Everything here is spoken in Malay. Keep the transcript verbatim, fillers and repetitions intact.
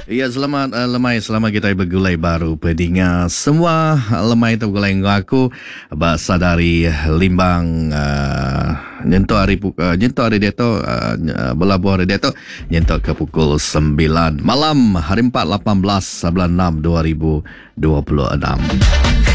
Ya, selamat uh, lemai selamat kita bergulai baru pendengar semua lemai tu gulai ngaku bahasa dari limbang uh, nyentuh hari uh, nyentuh hari dia tu uh, belabuh hari dia tu nyentuh ke pukul sembilan malam hari empat lapan belas bulan enam dua ribu dua puluh enam.